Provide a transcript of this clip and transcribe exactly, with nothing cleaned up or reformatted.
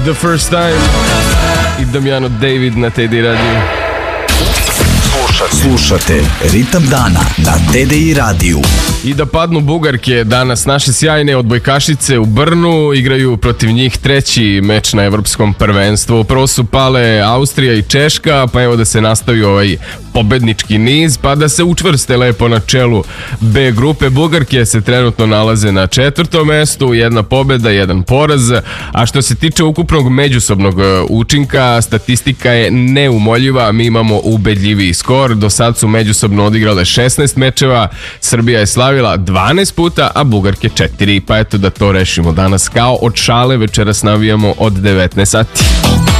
The First Time i Damjano David na T D I radiju. Slušate Ritam dana na T D I radiju. I da padnu Bugarke danas, naše sjajne odbojkašice u Brnu igraju protiv njih treći meč na evropskom prvenstvu. Prvo su pale Austrija i Češka, pa evo da se nastavi ovaj pobednički niz, pa da se učvrste lepo na čelu B grupe. Bugarke se trenutno nalaze na četvrtom mestu, jedna pobeda, jedan poraz, a što se tiče ukupnog međusobnog učinka, statistika je neumoljiva, mi imamo ubedljiviji skor. Do sad su međusobno odigrale šesnaest mečeva, Srbija je slavila dvanaest puta, a Bugarke četiri, pa eto da to rešimo danas kao od šale, večeras navijamo od devetnaest sati.